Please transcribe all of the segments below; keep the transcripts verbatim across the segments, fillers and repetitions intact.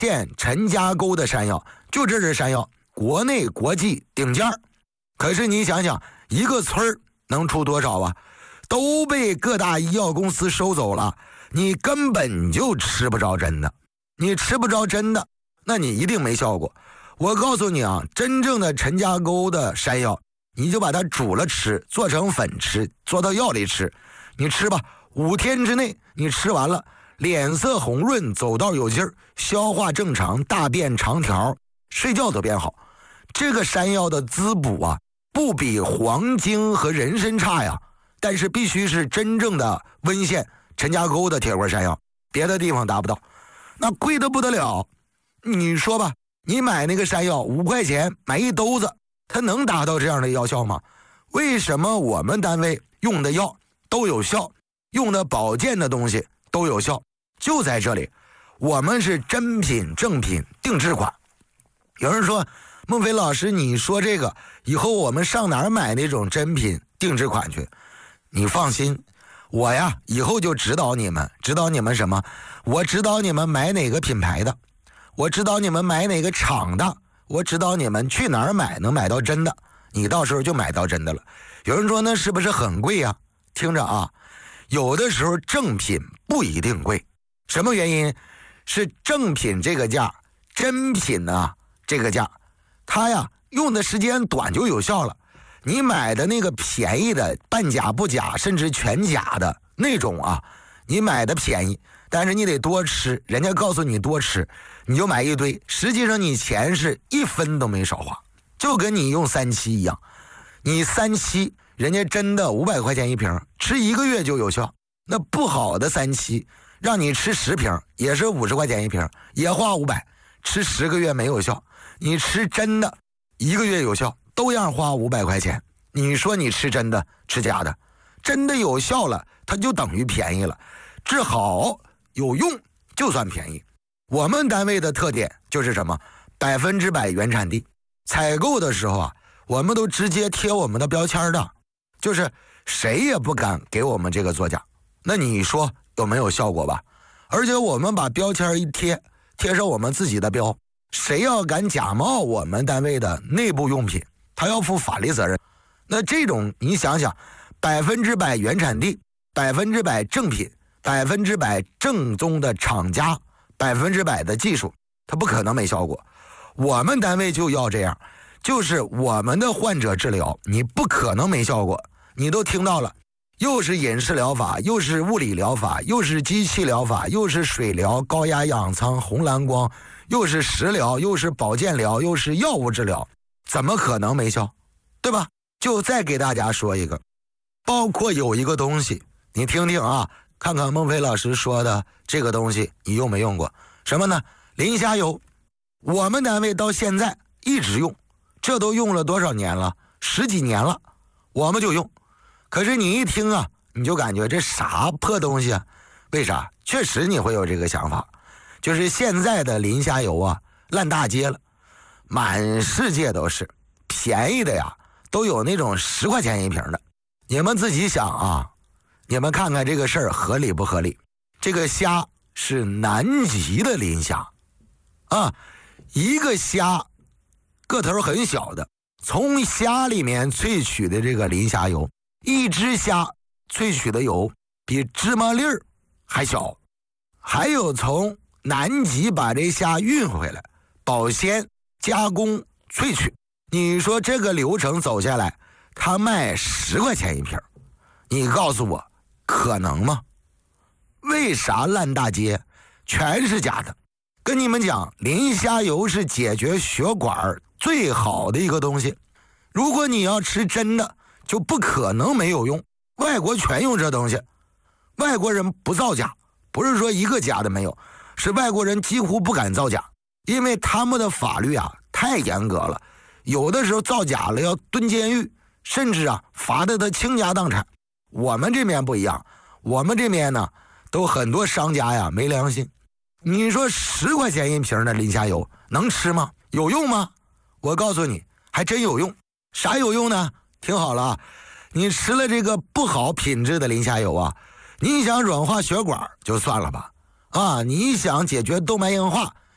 现陈家沟的山药，就这支山药国内国际顶尖。可是你想想，一个村儿能出多少啊？都被各大医药公司收走了，你根本就吃不着真的。你吃不着真的，那你一定没效果。我告诉你啊，真正的陈家沟的山药，你就把它煮了吃，做成粉吃，做到药里吃，你吃吧，五天之内你吃完了，脸色红润，走道有劲儿，消化正常，大便长条，睡觉都变好。这个山药的滋补啊，不比黄精和人参差呀，但是必须是真正的温县陈家沟的铁棍山药，别的地方达不到，那贵得不得了。你说吧，你买那个山药五块钱买一兜子，它能达到这样的药效吗？为什么我们单位用的药都有效，用的保健的东西都有效？就在这里，我们是真品正品定制款。有人说，孟非老师，你说这个以后我们上哪儿买那种真品定制款去？你放心，我呀以后就指导你们，指导你们什么？我指导你们买哪个品牌的，我指导你们买哪个厂的，我指导你们去哪儿买能买到真的，你到时候就买到真的了。有人说那是不是很贵呀？听着啊，有的时候正品不一定贵，什么原因？是正品这个价，真品啊这个价，它呀用的时间短就有效了。你买的那个便宜的半假不假甚至全假的那种啊，你买的便宜，但是你得多吃，人家告诉你多吃，你就买一堆，实际上你钱是一分都没少花。就跟你用三七一样，你三七人家真的五百块钱一瓶，吃一个月就有效。那不好的三七让你吃十瓶，也是五十块钱一瓶，也花五百，吃十个月没有效。你吃真的一个月有效，都样花五百块钱。你说你吃真的吃假的？真的有效了，它就等于便宜了。治好有用就算便宜。我们单位的特点就是什么？百分之百原产地。采购的时候啊，我们都直接贴我们的标签的，就是谁也不敢给我们这个作假。那你说有没有效果吧？而且我们把标签一贴，贴上我们自己的标，谁要敢假冒我们单位的内部用品，他要负法律责任。那这种你想想，百分之百原产地，百分之百正品，百分之百正宗的厂家，百分之百的技术，它不可能没效果。我们单位就要这样，就是我们的患者治疗，你不可能没效果。你都听到了，又是饮食疗法，又是物理疗法，又是机器疗法，又是水疗、高压氧舱、红蓝光，又是食疗，又是保健疗，又是药物治疗，怎么可能没效？对吧？就再给大家说一个，包括有一个东西，你听听啊，看看孟非老师说的这个东西你用没用过？什么呢？磷虾油。我们单位到现在一直用，这都用了多少年了？十几年了，我们就用。可是你一听啊，你就感觉这啥破东西啊？为啥？确实你会有这个想法，就是现在的磷虾油啊，烂大街了，满世界都是，便宜的呀，都有那种十块钱一瓶的。你们自己想啊，你们看看这个事儿合理不合理？这个虾是南极的磷虾啊，一个虾个头很小的，从虾里面萃取的这个磷虾油，一只虾萃取的油比芝麻粒儿还小。还有从南极把这虾运回来，保鲜、加工、萃取，你说这个流程走下来，它卖十块钱一瓶，你告诉我可能吗？为啥烂大街？全是假的。跟你们讲，磷虾油是解决血管最好的一个东西。如果你要吃真的，就不可能没有用。外国全用这东西，外国人不造假，不是说一个假的没有，是外国人几乎不敢造假，因为他们的法律啊太严格了，有的时候造假了要蹲监狱，甚至啊罚的他倾家荡产。我们这边不一样，我们这边呢都很多商家呀没良心。你说十块钱一瓶的磷虾油能吃吗？有用吗？我告诉你，还真有用。啥有用呢？听好了啊，你吃了这个不好品质的磷虾油啊，你想软化血管就算了吧，啊，你想解决动脉硬化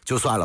就算了。